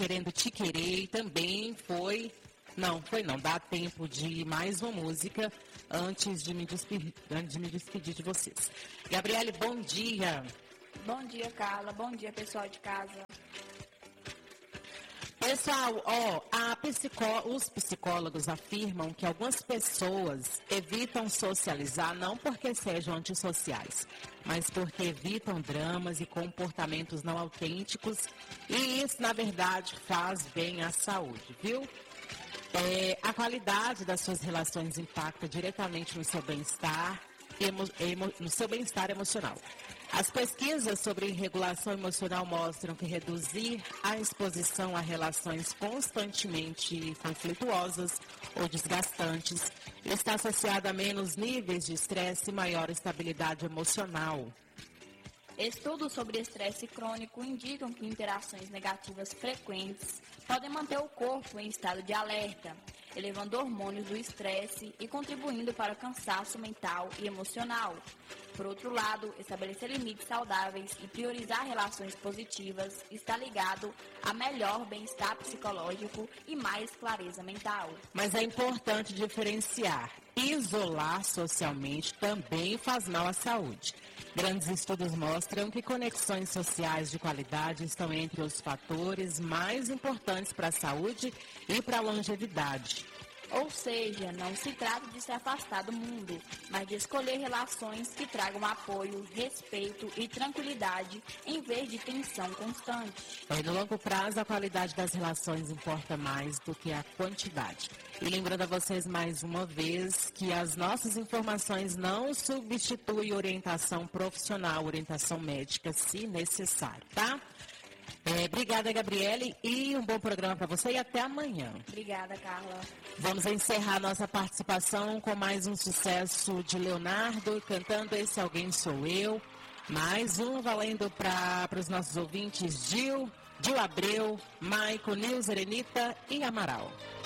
Querendo Te Querer, também foi... Não, dá tempo de mais uma música antes de me despedir de vocês. Gabriele, bom dia. Bom dia, Carla. Bom dia, pessoal de casa. Pessoal, os psicólogos afirmam que algumas pessoas evitam socializar não porque sejam antissociais, mas porque evitam dramas e comportamentos não autênticos, e isso, na verdade, faz bem à saúde, viu? A qualidade das suas relações impacta diretamente no seu bem-estar, no seu bem-estar emocional. As pesquisas sobre regulação emocional mostram que reduzir a exposição a relações constantemente conflituosas ou desgastantes está associado a menos níveis de estresse e maior estabilidade emocional. Estudos sobre estresse crônico indicam que interações negativas frequentes podem manter o corpo em estado de alerta, elevando hormônios do estresse e contribuindo para o cansaço mental e emocional. Por outro lado, estabelecer limites saudáveis e priorizar relações positivas está ligado a melhor bem-estar psicológico e mais clareza mental. Mas é importante diferenciar. Isolar socialmente também faz mal à saúde. Grandes estudos mostram que conexões sociais de qualidade estão entre os fatores mais importantes para a saúde e para a longevidade. Ou seja, não se trata de se afastar do mundo, mas de escolher relações que tragam apoio, respeito e tranquilidade, em vez de tensão constante. No longo prazo, a qualidade das relações importa mais do que a quantidade. E lembrando a vocês mais uma vez que as nossas informações não substituem orientação profissional, orientação médica, se necessário, tá? Obrigada, Gabriele, e um bom programa para você e até amanhã. Obrigada, Carla. Vamos encerrar nossa participação com mais um sucesso de Leonardo, cantando Esse Alguém Sou Eu. Mais um valendo para os nossos ouvintes Gil Abreu, Maico, Nilza, Erenita e Amaral.